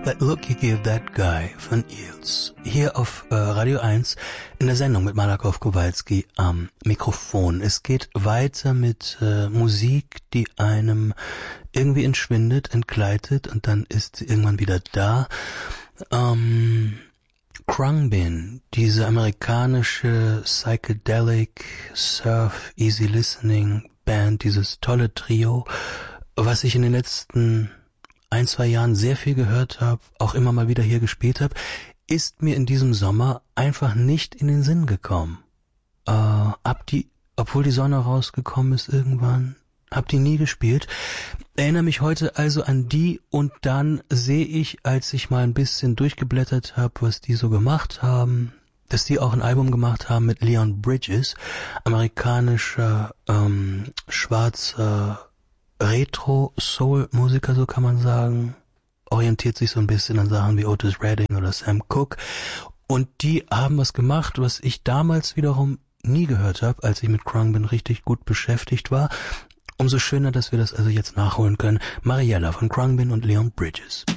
That Look You Give That Guy von Eels. Hier auf Radio 1 in der Sendung mit Malakoff Kowalski am Mikrofon. Es geht weiter mit Musik, die einem irgendwie entschwindet, entgleitet und dann ist sie irgendwann wieder da. Khruangbin, diese amerikanische Psychedelic Surf Easy Listening Band, dieses tolle Trio, was ich in den letzten 1-2 Jahren sehr viel gehört habe, auch immer mal wieder hier gespielt habe, ist mir in diesem Sommer einfach nicht in den Sinn gekommen. Obwohl die Sonne rausgekommen ist irgendwann, hab die nie gespielt. Erinnere mich heute also an die und dann sehe ich, als ich mal ein bisschen durchgeblättert habe, was die so gemacht haben, dass die auch ein Album gemacht haben mit Leon Bridges, amerikanischer, schwarzer Retro-Soul-Musiker, so kann man sagen, orientiert sich so ein bisschen an Sachen wie Otis Redding oder Sam Cooke. Und die haben was gemacht, was ich damals wiederum nie gehört habe, als ich mit Khruangbin richtig gut beschäftigt war. Umso schöner, dass wir das also jetzt nachholen können. Mariella von Khruangbin und Leon Bridges.